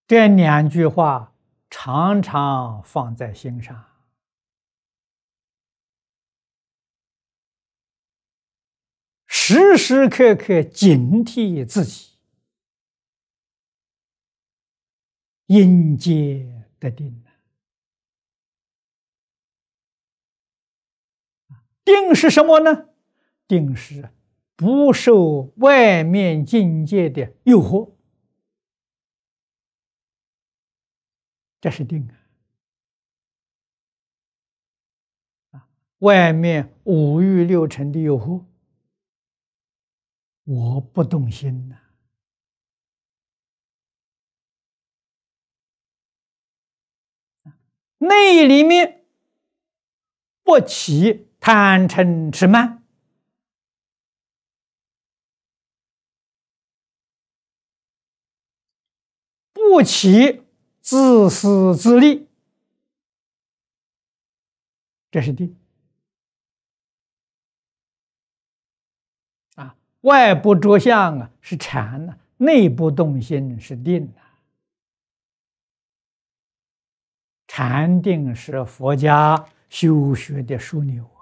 这两句话常常放在心上，时时刻刻警惕自己，应戒得定。定是什么呢？定是不受外面境界的诱惑，这是定啊！外面五欲六尘的诱惑，我不动心呐。内里面不起贪嗔痴慢，不起自私自利，这是定啊！外部着相啊是禅呐，内部动心是定呐。禅定是佛家修学的枢纽。